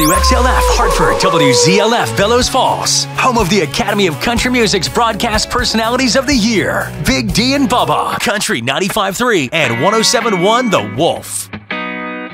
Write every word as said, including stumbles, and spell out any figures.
W X L F Hartford, W Z L F Bellows Falls, home of the Academy of Country Music's Broadcast Personalities of the Year, Big D and Bubba, Country ninety-five point three and one oh seven point one The Wolf.